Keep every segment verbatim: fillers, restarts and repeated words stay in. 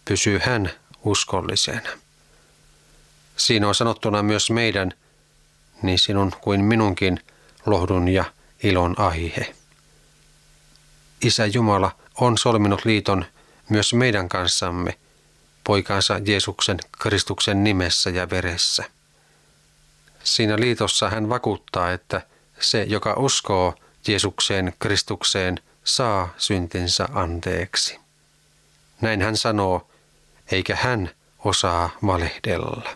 pysyy hän uskollisena. Siinä on sanottuna myös meidän, niin sinun kuin minunkin, lohdun ja ilon aihe. Isä Jumala on solminut liiton myös meidän kanssamme, poikansa Jeesuksen Kristuksen nimessä ja veressä. Siinä liitossa hän vakuuttaa, että se, joka uskoo Jeesukseen Kristukseen, saa syntinsä anteeksi. Näin hän sanoo, eikä hän osaa valehdella.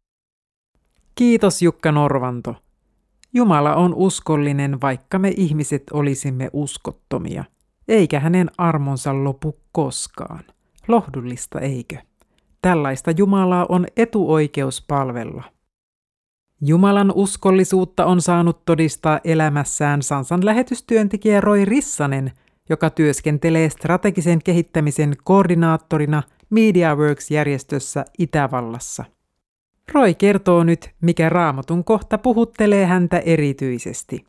Kiitos Jukka Norvanto. Jumala on uskollinen, vaikka me ihmiset olisimme uskottomia, eikä hänen armonsa lopu koskaan. Lohdullista, eikö? Tällaista Jumalaa on etuoikeus palvella. Jumalan uskollisuutta on saanut todistaa elämässään Sansan lähetystyöntekijä Roy Rissanen, joka työskentelee strategisen kehittämisen koordinaattorina MediaWorks-järjestössä Itävallassa. Roy kertoo nyt, mikä Raamatun kohta puhuttelee häntä erityisesti.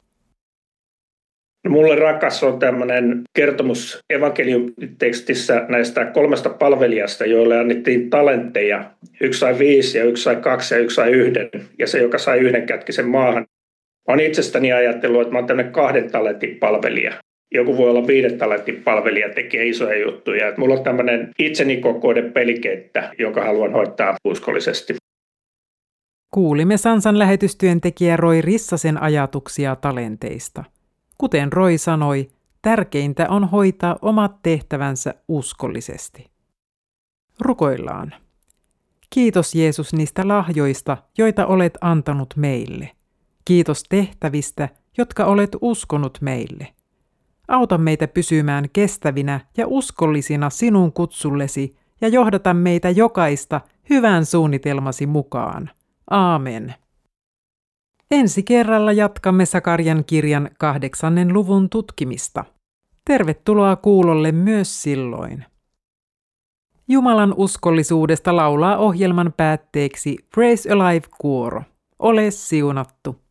Mulle rakas on tämmöinen kertomus evankeliumitekstissä näistä kolmesta palvelijasta, joille annettiin talentteja. Yksi sai viisi ja yksi sai kaksi ja yksi sai yhden. Ja se, joka sai yhden, kätki sen maahan. Mä oon itsestäni ajatellut, että mä oon tämmöinen kahden talentin palvelija. Joku voi olla viiden talentin palvelija, tekee isoja juttuja. Mulla on tämmöinen itseni kokoinen pelikenttä, jonka haluan hoitaa uskollisesti. Kuulimme Sansan lähetystyöntekijä Roy Rissasen ajatuksia talenteista. Kuten Roy sanoi, tärkeintä on hoitaa omat tehtävänsä uskollisesti. Rukoillaan. Kiitos Jeesus niistä lahjoista, joita olet antanut meille. Kiitos tehtävistä, jotka olet uskonut meille. Auta meitä pysymään kestävinä ja uskollisina sinun kutsullesi ja johdata meitä jokaista hyvän suunnitelmasi mukaan. Aamen. Ensi kerralla jatkamme Sakarian kirjan kahdeksannen luvun tutkimista. Tervetuloa kuulolle myös silloin. Jumalan uskollisuudesta laulaa ohjelman päätteeksi Praise Alive-kuoro. Ole siunattu.